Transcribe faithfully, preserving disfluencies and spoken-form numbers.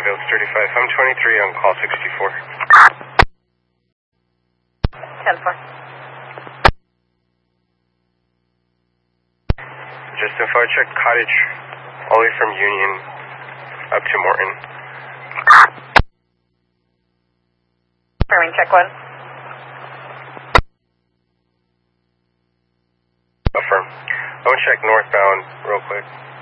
Vales thirty-five. I'm twenty-three on call sixty-four. ten four. Just info, I checked Cottage all the way from Union up to Morton. Confirming check one. Affirm. I'm gonna check northbound real quick.